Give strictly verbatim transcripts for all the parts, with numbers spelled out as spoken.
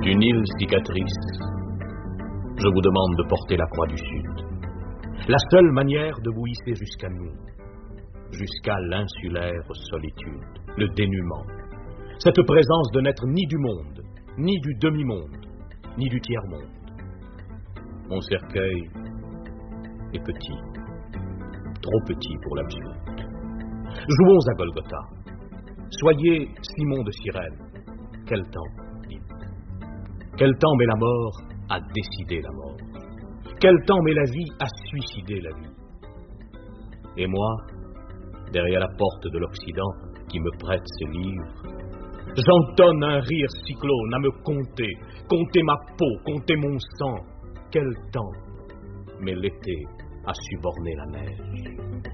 d'une île cicatrice, je vous demande de porter la croix du Sud. La seule manière de vous hisser jusqu'à nous, jusqu'à l'insulaire solitude, le dénuement, cette présence de n'être ni du monde, ni du demi-monde, ni du tiers-monde. Mon cercueil est petit, trop petit pour l'absurde. Jouons à Golgotha. Soyez Simon de Cyrène. Quel temps, dites. Quel temps met la mort à décider la mort? Quel temps met la vie à suicider la vie? Et moi, derrière la porte de l'Occident qui me prête ses livres, j'entonne un rire cyclone à me compter, compter ma peau, compter mon sang. Quel temps met l'été à suborner la neige?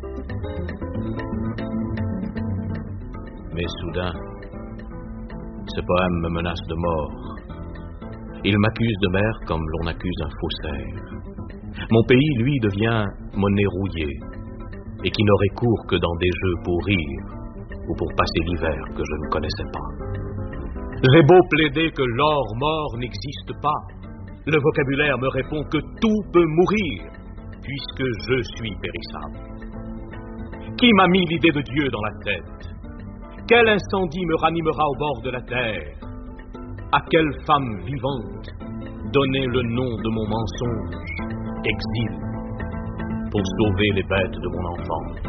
Mais soudain, ce poème me menace de mort. Il m'accuse de mer comme l'on accuse un faussaire. Mon pays, lui, devient monnaie rouillée, et qui n'aurait cours que dans des jeux pour rire, ou pour passer l'hiver que je ne connaissais pas. J'ai beau plaider que l'or mort n'existe pas, le vocabulaire me répond que tout peut mourir, puisque je suis périssable. Qui m'a mis l'idée de Dieu dans la tête? Quel incendie me ranimera au bord de la terre? À quelle femme vivante donner le nom de mon mensonge, exil, pour sauver les bêtes de mon enfance?